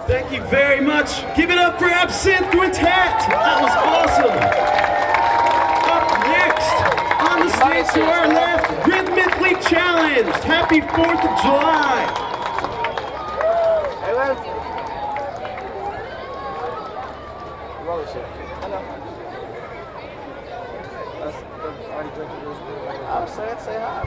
Thank you very much. Give it up for Absinthe Quintet. That was awesome. Up next, on the stage to our left, Rhythmically Challenged. Happy 4th of July. Hey, Liz. Roller shit. I'm saying, say hi.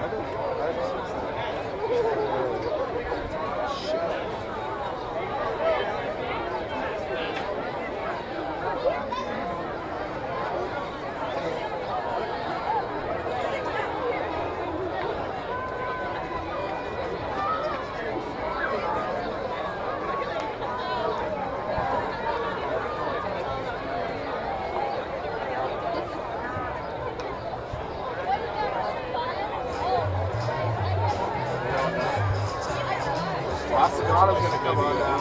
Osagato's gonna come on now.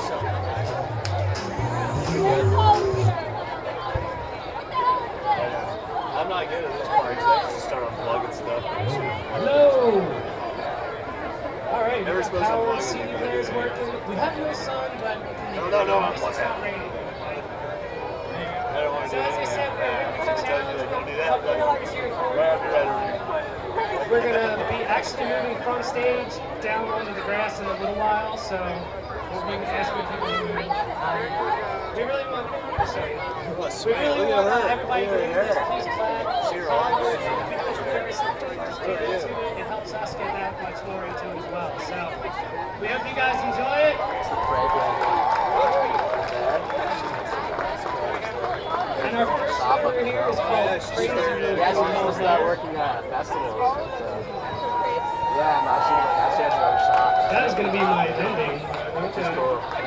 I'm not good at this part. I have to start unplugging stuff. Hello! Alright, Never supposed to power unplug CD it. player's working. We have no sun, but No, I'm it's plugged not out. raining. I don't want to So do as I anything. said, we're challenge. Don't do that. Right after that. We're gonna be actually moving from stage down onto the grass in a little while, so we'll be asking people to move. We really want to show you. We really want everybody to do this. Please clap. If you know it's very simple, just get into it. It helps us get that much more into it as well. So we hope you guys enjoy it. And our first number here is called Crazy Movie. Yeah, she's supposed to start working at festivals. Yeah, now she has another shot. That is going to be my ending. Which is cool.